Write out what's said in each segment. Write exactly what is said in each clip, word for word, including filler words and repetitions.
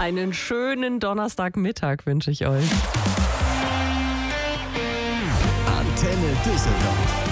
Einen schönen Donnerstagmittag wünsche ich euch. Antenne Düsseldorf.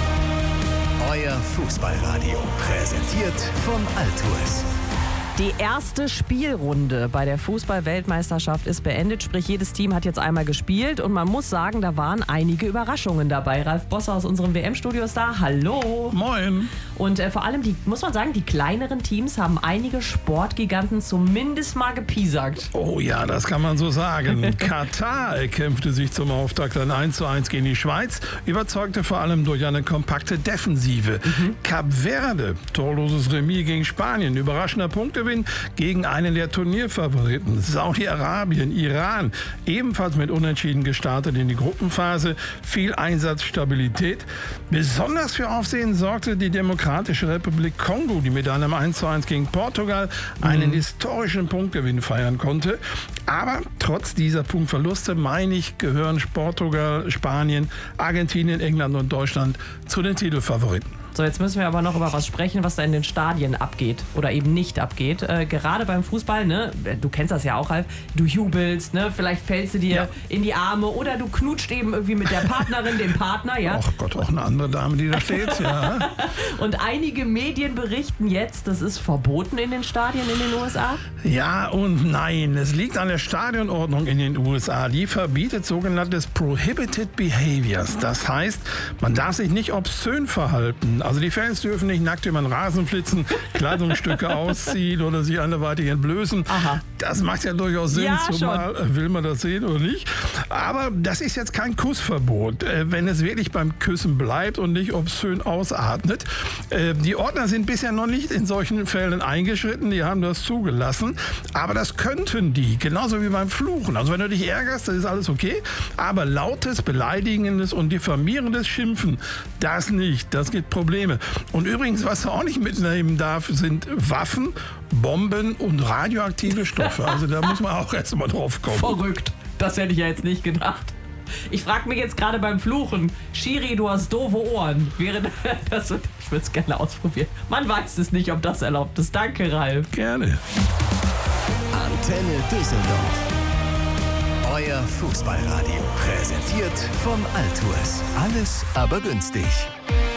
Euer Fußballradio. Präsentiert von Altours. Die erste Spielrunde bei der Fußball-Weltmeisterschaft ist beendet, sprich jedes Team hat jetzt einmal gespielt und man muss sagen, da waren einige Überraschungen dabei. Ralf Bosser aus unserem W M-Studio ist da. Hallo. Moin. Und äh, vor allem, die, muss man sagen, die kleineren Teams haben einige Sportgiganten zumindest mal gepiesackt. Oh ja, das kann man so sagen. Katar kämpfte sich zum Auftakt ein eins zu eins gegen die Schweiz, überzeugte vor allem durch eine kompakte Defensive. Mhm. Kap Verde, torloses Remis gegen Spanien, überraschender Punktgewinn gegen einen der Turnierfavoriten. Saudi-Arabien, Iran, ebenfalls mit Unentschieden gestartet in die Gruppenphase. Viel Einsatzstabilität. Besonders für Aufsehen sorgte die Demokratische Republik Kongo, die mit einem eins zu eins gegen Portugal einen mhm. historischen Punktgewinn feiern konnte. Aber trotz dieser Punktverluste, meine ich, gehören Portugal, Spanien, Argentinien, England und Deutschland zu den Titelfavoriten. So, jetzt müssen wir aber noch über was sprechen, was da in den Stadien abgeht oder eben nicht abgeht. Äh, gerade beim Fußball, ne, du kennst das ja auch, Ralf, du jubelst, ne, vielleicht fällst du dir ja. in die Arme oder du knutscht eben irgendwie mit der Partnerin, dem Partner, ja. Ach Gott, auch eine andere Dame, die da steht, ja. Und einige Medien berichten jetzt, das ist verboten in den Stadien in den U S A? Ja und nein, es liegt an der Stadionordnung in den U S A. Die verbietet sogenanntes Prohibited Behaviors. Das heißt, man darf sich nicht obszön verhalten. Also die Fans dürfen nicht nackt über den Rasen flitzen, Kleidungsstücke ausziehen oder sich anderweitig entblößen. Aha. Das macht ja durchaus Sinn, ja, zumal schon. Will man das sehen oder nicht. Aber das ist jetzt kein Kussverbot, wenn es wirklich beim Küssen bleibt und nicht obszön ausatmet. Die Ordner sind bisher noch nicht in solchen Fällen eingeschritten, die haben das zugelassen. Aber das könnten die, genauso wie beim Fluchen. Also wenn du dich ärgerst, dann ist alles okay. Aber lautes, beleidigendes und diffamierendes Schimpfen, das nicht. Das gibt Probleme. Und übrigens, was du auch nicht mitnehmen darf, sind Waffen, Bomben und radioaktive Stoffe. Also da muss man auch erst mal drauf kommen. Verrückt. Das hätte ich ja jetzt nicht gedacht. Ich frage mich jetzt gerade beim Fluchen, Schiri, du hast doofe Ohren. Wäre das, ich würde es gerne ausprobieren. Man weiß es nicht, ob das erlaubt ist. Danke, Ralf. Gerne. Antenne Düsseldorf. Euer Fußballradio. Präsentiert von Altours. Alles aber günstig.